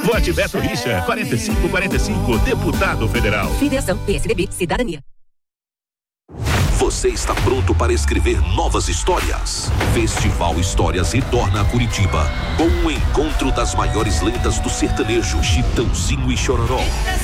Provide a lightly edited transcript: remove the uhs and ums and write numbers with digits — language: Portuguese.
Vote Beto Richa, 4545, deputado federal. Federação PSDB Cidadania. Você está pronto para escrever novas histórias? Festival Histórias retorna a Curitiba com o encontro das maiores lendas do sertanejo, Chitãozinho e Chororó.